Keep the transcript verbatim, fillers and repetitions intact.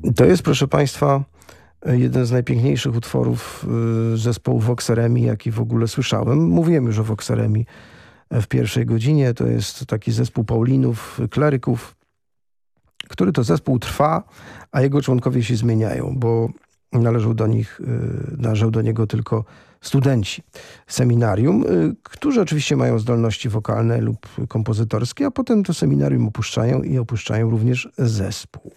To jest, proszę państwa, jeden z najpiękniejszych utworów zespołu Vox Eremi, jaki w ogóle słyszałem. Mówiłem już o Vox Eremi w pierwszej godzinie. To jest taki zespół Paulinów, kleryków, który to zespół trwa, a jego członkowie się zmieniają, bo należą do nich, należą do niego tylko studenci seminarium, którzy oczywiście mają zdolności wokalne lub kompozytorskie, a potem to seminarium opuszczają i opuszczają również zespół.